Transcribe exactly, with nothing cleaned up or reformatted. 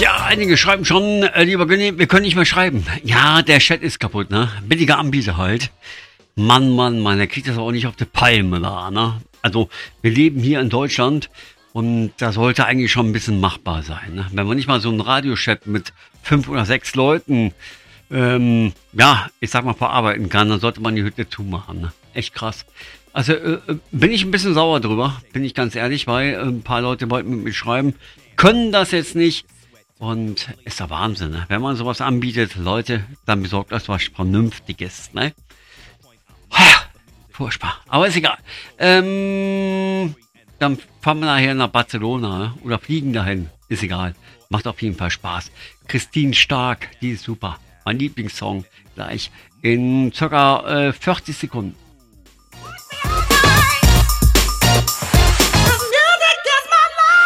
Ja, einige schreiben schon, äh, lieber Günni, wir können nicht mehr schreiben. Ja, der Chat ist kaputt, ne? Billiger Anbieter halt. Mann, Mann, Mann, der kriegt das auch nicht auf die Palme da, ne? Also, wir leben hier in Deutschland und da sollte eigentlich schon ein bisschen machbar sein, ne? Wenn man nicht mal so einen Radiochat mit fünf oder sechs Leuten, ähm, ja, ich sag mal, verarbeiten kann, dann sollte man die Hütte zumachen, ne? Echt krass. Also, äh, bin ich ein bisschen sauer drüber, bin ich ganz ehrlich, weil äh, ein paar Leute wollten mit mir schreiben, können das jetzt nicht. Und ist der Wahnsinn, ne? Wenn man sowas anbietet, Leute, dann besorgt euch was Vernünftiges, ne? Ha, furchtbar, aber ist egal. Ähm, dann fahren wir nachher nach Barcelona, ne? Oder fliegen dahin, ist egal. Macht auf jeden Fall Spaß. Christine Stark, die ist super. Mein Lieblingssong gleich in circa äh, vierzig Sekunden.